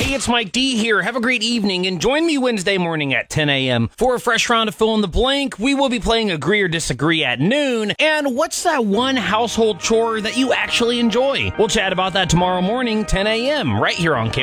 Hey, it's Mike D here. Have a great evening and join me Wednesday morning at 10 a.m. for a fresh round of Fill in the Blank. We will be playing Agree or Disagree at noon. And what's that one household chore that you actually enjoy? We'll chat about that tomorrow morning, 10 a.m. right here on